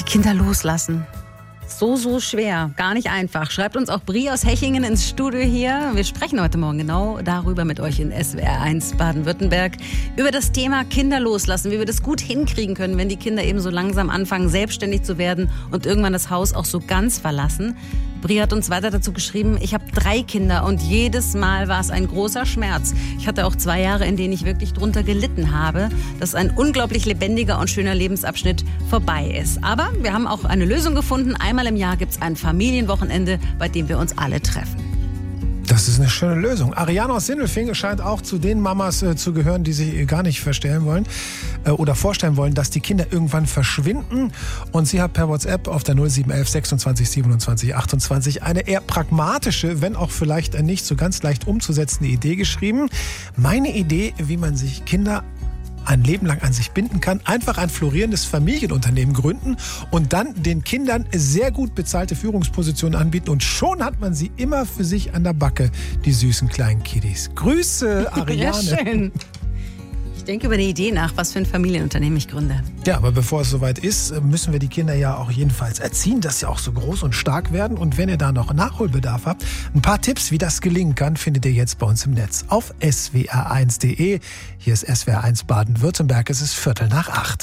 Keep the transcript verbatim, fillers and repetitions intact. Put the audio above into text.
Kinder loslassen. So, so schwer. Gar nicht einfach. Schreibt uns auch Brie aus Hechingen ins Studio hier. Wir sprechen heute Morgen genau darüber mit euch in S W R eins Baden-Württemberg. Über das Thema Kinder loslassen. Wie wir das gut hinkriegen können, wenn die Kinder eben so langsam anfangen, selbstständig zu werden und irgendwann das Haus auch so ganz verlassen. Brie hat uns weiter dazu geschrieben, ich habe drei Kinder und jedes Mal war es ein großer Schmerz. Ich hatte auch zwei Jahre, in denen ich wirklich drunter gelitten habe, dass ein unglaublich lebendiger und schöner Lebensabschnitt vorbei ist. Aber wir haben auch eine Lösung gefunden. Einmal im Jahr gibt es ein Familienwochenende, bei dem wir uns alle treffen. Das ist eine schöne Lösung. Ariane aus Sindelfingen scheint auch zu den Mamas äh, zu gehören, die sich gar nicht verstellen wollen äh, oder vorstellen wollen, dass die Kinder irgendwann verschwinden. Und sie hat per WhatsApp auf der null sieben eins sechsundzwanzig siebenundzwanzig achtundzwanzig eine eher pragmatische, wenn auch vielleicht nicht so ganz leicht umzusetzende Idee geschrieben. Meine Idee, wie man sich Kinder ein Leben lang an sich binden kann, einfach ein florierendes Familienunternehmen gründen und dann den Kindern sehr gut bezahlte Führungspositionen anbieten und schon hat man sie immer für sich an der Backe, die süßen kleinen Kiddies. Grüße, Ariane. Ja, schön. Ich denke über die Idee nach, was für ein Familienunternehmen ich gründe. Ja, aber bevor es soweit ist, müssen wir die Kinder ja auch jedenfalls erziehen, dass sie auch so groß und stark werden. Und wenn ihr da noch Nachholbedarf habt, ein paar Tipps, wie das gelingen kann, findet ihr jetzt bei uns im Netz auf s w r eins punkt d e. Hier ist S W R eins Baden-Württemberg, es ist Viertel nach acht.